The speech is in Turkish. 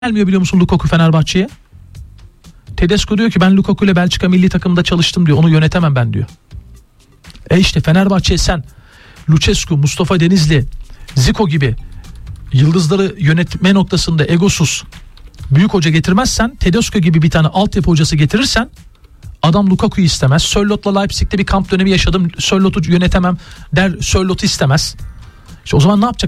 gelmiyor biliyor musun Lukaku Fenerbahçe'ye? Tedesco diyor ki ben Lukaku ile Belçika milli takımında çalıştım diyor. Onu yönetemem ben diyor. İşte Fenerbahçe'ye sen Lucescu, Mustafa Denizli, Zico gibi yıldızları yönetme noktasında egosuz büyük hoca getirmezsen, Tedesco gibi bir tane altyapı hocası getirirsen, adam Lukaku'yu istemez. Sörlot'la Leipzig'te bir kamp dönemi yaşadım, Sörlot'u yönetemem der, Sörlot'u istemez. İşte o zaman ne yapacak